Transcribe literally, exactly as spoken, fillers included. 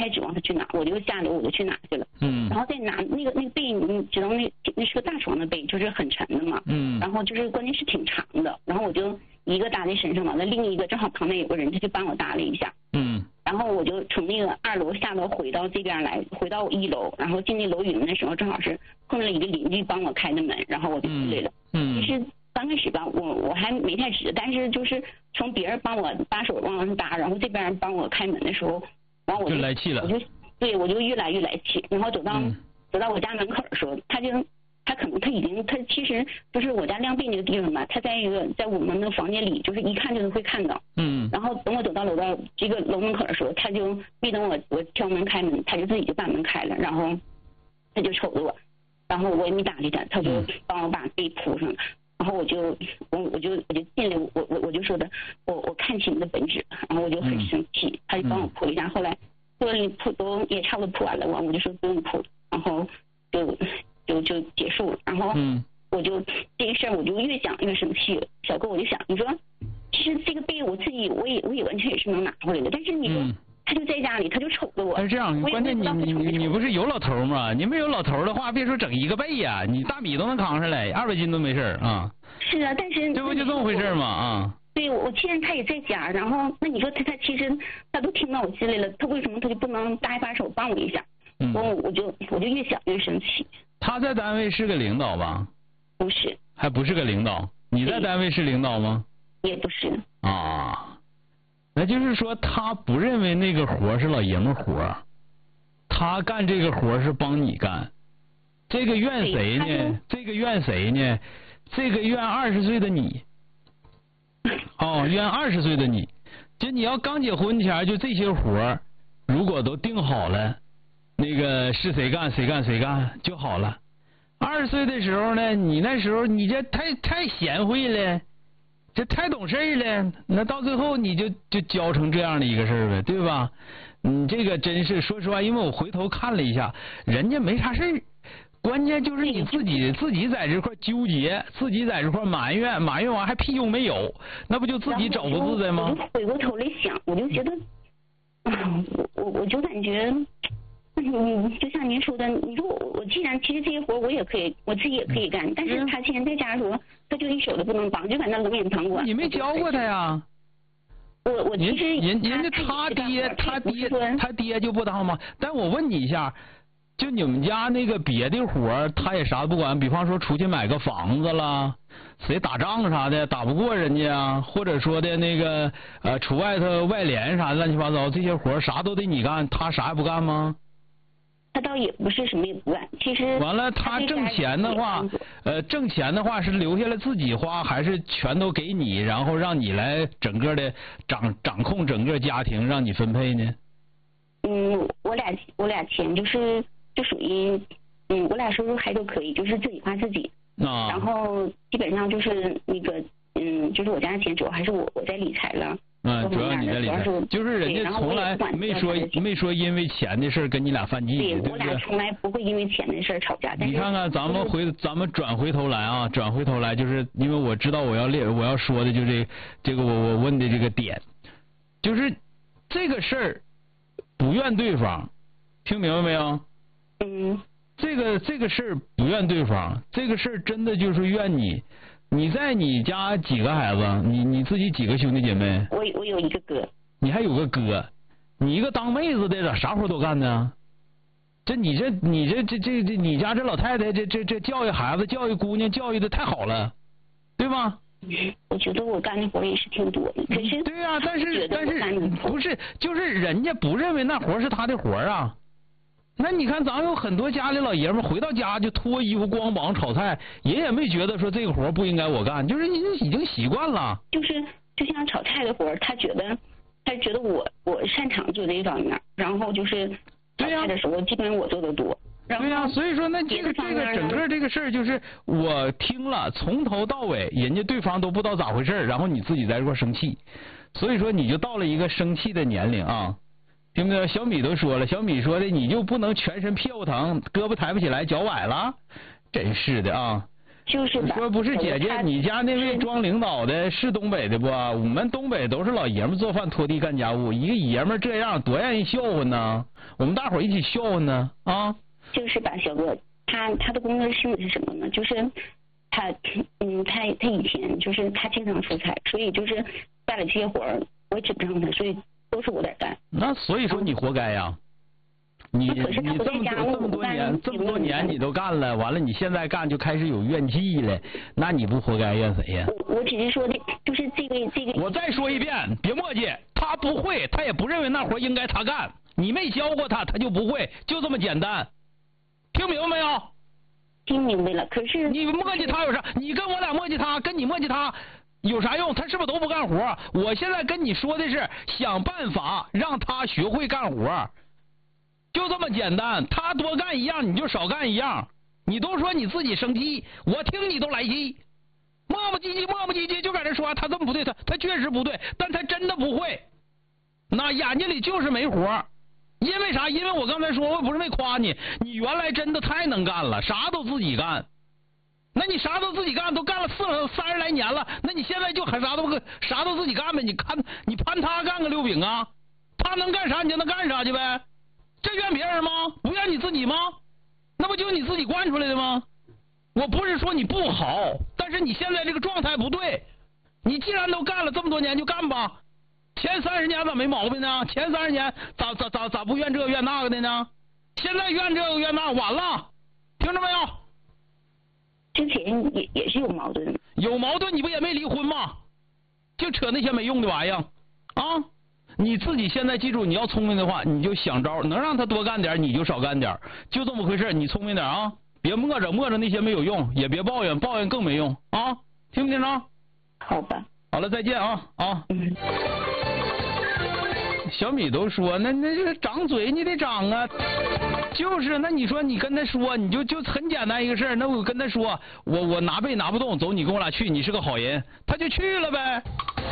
太指望他去拿，我就下楼我就去拿去了。 嗯。 然后再拿那个那个被，你知道那那是个大床的被，就是很沉的嘛。 嗯。 然后就是关键是挺长的，然后我就一个搭在身上嘛，那另一个正好旁边有个人，他就帮我搭了一下。 嗯。 然后我就从那个二楼下楼回到这边来，回到一楼，然后进那楼宇门的时候，正好是碰到一个邻居帮我开的门，然后我就进来了。 嗯。 其实刚开始吧，我我还没太直，但是就是从别人帮我把手往上搭，然后这边帮我开门的时候，然后我就就来气了。 我就对我就越来越来气，然后走到、嗯、走到我家门口的时候，他就他可能他已经他其实就是我家晾被那个地方吧，他在一个在我们的房间里，就是一看就能会看到。 嗯。 然后等我走到楼道这个楼门口的时候，他就没等我我敲门开门，他就自己就把门开了，然后他就瞅着我，然后我也没搭理他，他就帮我把被铺上了。然后我就我我就我就进来，我我我就说的，我我看清你的本质，然后我就很生气，嗯、他就帮我铺一下，后来铺了铺都也差不多铺完了，完我就说不用铺，然后就就就结束了，然后我就、嗯、这个事儿我就越想越生气了，小哥我就想，你说其实这个被我自己我也我也完全也是能拿回来的，但是你说。嗯他就在家里，他就瞅着我。 但是这样，关键你你你你不是有老头吗？你没有老头的话，别说整一个被呀、啊，你大米都能扛上来，二百斤都没事啊。 是啊，但是这不就这么回事吗？啊。 对，我既然他也在家，然后那你说他他其实他都听到我进来了，他为什么他就不能搭一把手帮我一下？嗯。我我就我就越想越生气。 他在单位是个领导吧？ 不是。 还不是个领导？你在单位是领导吗？ 也不是。 啊。那就是说，他不认为那个活是老爷们活，他干这个活是帮你干。这个怨谁呢？这个怨谁呢？这个怨二十岁的你。哦，怨二十岁的你。就你要刚结婚前，就这些活，如果都定好了，那个是谁干谁干谁干就好了。二十岁的时候呢，你那时候你这太太贤惠了。这太懂事了，那到最后你就就教成这样的一个事儿呗，对吧？你这个真是说实话，因为我回头看了一下，人家没啥事儿，关键就是你自己自己在这块纠结，自己在这块埋怨，埋怨完还屁用没有，那不就自己找不自在吗？ 我就回过头来想，我就觉得，啊，我我我就感觉。嗯，就像您说的，你说我我既然其实这些活我也可以，我自己也可以干，但是他既然在家的时候，他就一手都不能帮，就在那冷眼旁观。 你没教过他呀？ 我我其实人人家他爹他爹他爹就不当吗？但我问你一下，就你们家那个别的活他也啥都不管，比方说出去买个房子啦，谁打仗啥的打不过人家，或者说的那个呃出外头外联啥的乱七八糟这些活啥都得你干，他啥也不干吗？ 他倒也不是什么也不干，其实完了，他挣钱的话，呃，挣钱的话是留下来自己花，还是全都给你，然后让你来整个的掌掌控整个家庭，让你分配呢？ 嗯，我俩我俩钱就是就属于，嗯，我俩收入还都可以，就是自己花自己。 啊。 然后基本上就是那个，嗯，就是我家的钱主要还是我我在理财了。 嗯，主要你在理财，就是人家从来没说没说因为钱的事跟你俩犯忌，对不对？我俩从来不会因为钱的事吵架。 你看看，咱们回咱们转回头来啊，转回头来，就是因为我知道我要列我要说的就这这个我我问的这个点，就是这个事儿不怨对方，听明白没有？ 嗯。 这个这个事儿不怨对方，这个事儿真的就是怨你。你在你家几个孩子？你你自己几个兄弟姐妹？ 我我有一个哥。 你还有个哥？你一个当妹子的，咋啥活都干呢？这你这你这这这这你家这老太太这这这教育孩子、教育姑娘教育的太好了，对吧？ 我觉得我干的活也是挺多的，可是对呀、啊，但是但是不是就是人家不认为那活是他的活啊。那你看，咱有很多家里老爷们回到家就脱衣服、光膀炒菜，也也没觉得说这个活不应该我干，就是已经已经习惯了。 就是就像炒菜的活，他觉得他觉得我我擅长做这方面，然后就是炒菜的时候，基本我做的多。 对呀、啊，所以说那这个这个整个这个事儿，就是我听了从头到尾，人家对方都不知道咋回事，然后你自己在这块生气，所以说你就到了一个生气的年龄啊。听没有？小米都说了，小米说的你就不能全身屁股疼，胳膊抬不起来，脚崴了，真是的啊！ 就是说不是姐姐，你家那位装领导的是东北的不？我们东北都是老爷们做饭拖地干家务，一个爷们这样多让人笑话呢。我们大伙一起笑话呢啊！ 就是吧，小哥，他他的工作性质是什么呢？就是他嗯，他他以前就是他经常出差，所以就是干了这些活儿，我也指不上他，所以都是我在干。 那所以说你活该呀！你你这么多这么多年这么多年你都干了，完了你现在干就开始有怨气了，那你不活该怨谁呀？ 我我只是说的，就是这个这个。 我再说一遍，别墨迹，他不会，他也不认为那活应该他干，你没教过他，他就不会，就这么简单。听明白没有？ 听明白了，可是你墨迹他有啥？你跟我俩墨迹他，跟你墨迹他有啥用？他是不是都不干活？我现在跟你说的是想办法让他学会干活。就这么简单，他多干一样你就少干一样。你都说你自己生气，我听你都来气，磨磨唧唧磨磨唧唧就在这说他这么不对，他他确实不对，但他真的不会，那眼睛里就是没活。因为啥？因为我刚才说我不是没夸你，你原来真的太能干了，啥都自己干。那你啥都自己干，都干了四三十来年了，那你现在就还啥都啥都自己干呗？你看你攀他干个溜饼啊？他能干啥你就能干啥去呗？这怨别人吗？不怨你自己吗？那不就你自己惯出来的吗？我不是说你不好，但是你现在这个状态不对。你既然都干了这么多年，就干吧。前三十年咋没毛病呢？前三十年咋咋咋咋不怨这怨那个的呢？现在怨这个怨那，晚了，听着没有？ 之前也也是有矛盾。 有矛盾，你不也没离婚吗？就扯那些没用的玩意儿啊！你自己现在记住，你要聪明的话，你就想招，能让他多干点，你就少干点，就这么回事。你聪明点啊，别磨着磨着那些没有用，也别抱怨，抱怨更没用啊！听不听着？ 好吧。 好了，再见啊啊！ 嗯。 小米都说，那那这长嘴你得长啊，就是，那你说你跟他说，你就就很简单一个事儿，那我跟他说，我我拿背拿不动，走，你跟我俩去，你是个好人，他就去了呗。